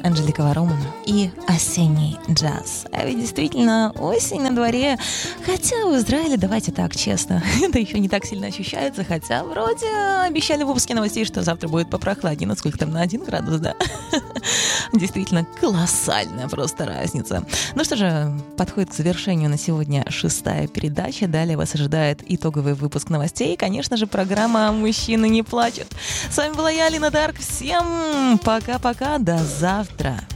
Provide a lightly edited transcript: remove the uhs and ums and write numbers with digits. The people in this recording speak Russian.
Анжелика Варумова и осенний джаз. А ведь действительно осень на дворе. Хотя в Израиле, давайте так, честно, это еще не так сильно ощущается, хотя вроде обещали в выпуске новостей, что завтра будет попрохладнее. Ну, сколько там, на 1 градус, да? Действительно колоссальная просто разница. Ну что же, подходит к завершению на сегодня 6-я передача. Далее вас ожидает итоговый выпуск новостей и, конечно же, программа «Мужчины не плачут». С вами была я, Алина Дарк. Всем пока-пока, до завтра.